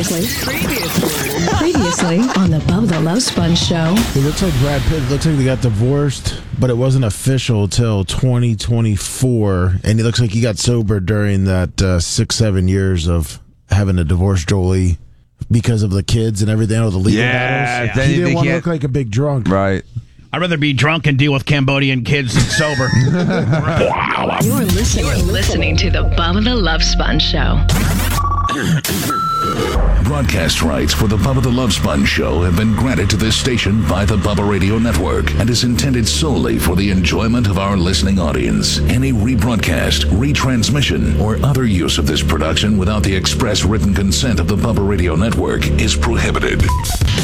Previously on the Bubba the Love Sponge Show. It looks like Brad Pitt looks like they got divorced, but it wasn't official till 2024, and it looks like he got sober during that 6-7 years of having to divorce Jolie because of the kids and everything, all the legal battles. He didn't want to look like a big drunk. Right. I'd rather be drunk and deal with Cambodian kids than sober. You're listening to the Bubba the Love Sponge Show. Broadcast rights for the Bubba the Love Sponge Show have been granted to this station by the Bubba Radio Network and is intended solely for the enjoyment of our listening audience. Any rebroadcast, retransmission, or other use of this production without the express written consent of the Bubba Radio Network is prohibited.